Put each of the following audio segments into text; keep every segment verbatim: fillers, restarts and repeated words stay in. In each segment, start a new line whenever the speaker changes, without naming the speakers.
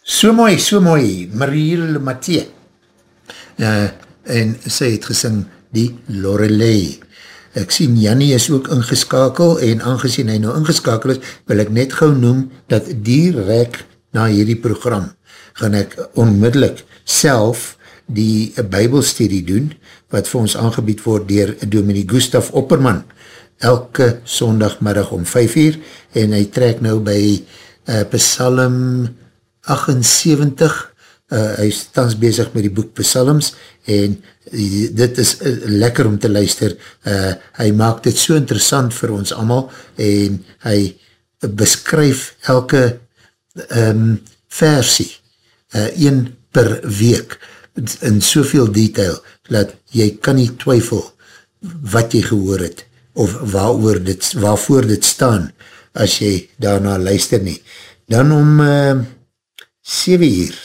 So mooi, so mooi, Marielle Mathieu. Uh, en sy het gesing die Lorelei. Ek sien Jannie is ook ingeskakel en aangezien hy nou ingeskakel is, wil ek net gauw noem dat direct na hierdie program gaan ek onmiddellik self die Bybelstudie doen, wat vir ons aangebied word dier Dominee Gustaf Opperman, elke sondagmiddag om vyf uur, en hy trek nou by uh, Psalm achtenseventig, uh, hy is tans bezig met die boek Psalms, en die, dit is uh, lekker om te luister, uh, hy maak dit so interessant vir ons allemaal, en hy beskryf elke um, versie, uh, een per week, in soveel detail, dat jy kan nie twyfel wat jy gehoor het, of waar dit, waarvoor dit staan, as jy daarna luister nie. Dan om uh, sewe uur,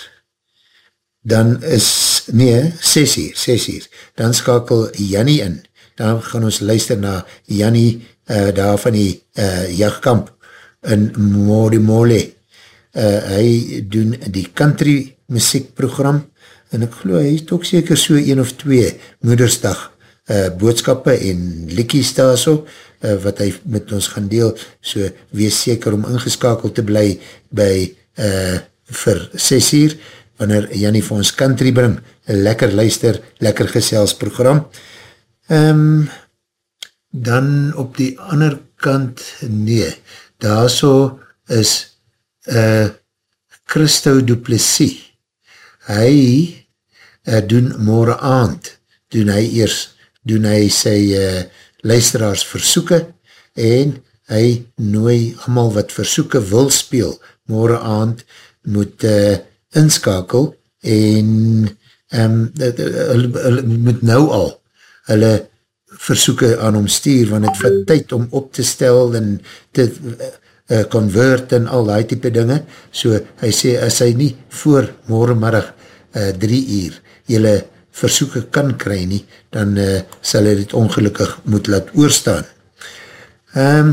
dan is, nee, ses uur, ses uur, dan skakel Jannie in, dan gaan ons luister na Jannie, uh, daar van die uh, jagkamp, in Morimole. Uh, hy doen die country muziekprogram, en ek geloof, hy het ook seker so een of twee moedersdag uh, boodskappe en liekies daar so, uh, wat hy met ons gaan deel, so wees seker om ingeskakeld te bly by uh, vir ses uur, wanneer Jannie vir ons country bring, een lekker luister, lekker gesels program. Um, dan op die ander kant, nee, daar so is uh, Christo Duplessis, hy uh, doen morgen aand, doen hy eers, doen hy sy uh, luisteraars versoeke, en hy nooi allemaal wat versoeke wil speel, morgen aand moet uh, inskakel, en um, hulle moet nou al, hulle versoeke aan hom stuur, want het vat tyd om op te stel, en te uh, convert, en al die type dinge, so hy sê, as hy nie voor morgenmiddag uh, drie uur, jylle versoeke kan kry nie, dan uh, sal hy dit ongelukkig moet laat oorstaan. Um,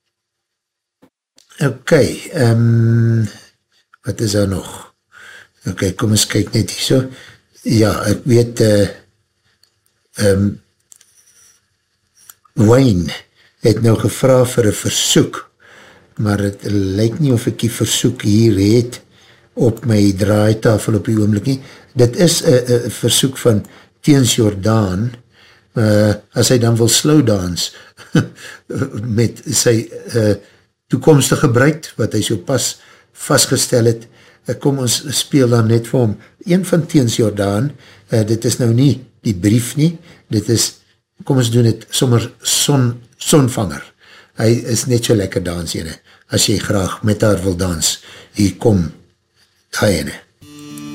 ok, um, wat is daar nog? Ok, kom ons kyk net hier so. Ja, ek weet, uh, um, Wayne het nou gevra vir een versoek, maar het lyk nie of ek die versoek hier het op my draaitafel op die oomlik nie. Dit is een versoek van Teens Jordaan, uh, as hy dan wil slow dance met sy uh, toekomstige bruid, wat hy so pas vastgestel het, uh, kom ons speel dan net vir hom. Een van Teens Jordaan, uh, dit is nou nie die brief nie, dit is, kom ons doen het sommer son, sonvanger. Hy is net so lekker dans ene, as jy graag met haar wil dans, hier kom, ga ene.